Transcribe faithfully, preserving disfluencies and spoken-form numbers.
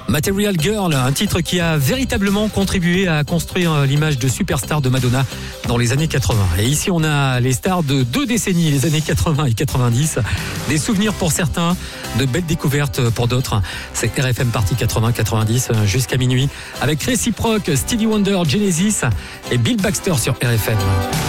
Material Girl, un titre qui a véritablement contribué à construire l'image de superstar de Madonna dans les années quatre-vingts. Et ici, on a les stars de deux décennies, les années quatre-vingts et quatre-vingt-dix. Des souvenirs pour certains, de belles découvertes pour d'autres. C'est R F M Party quatre-vingts quatre-vingt-dix jusqu'à minuit avec Reciproc, Stevie Wonder, Genesis et Bill Baxter sur R F M.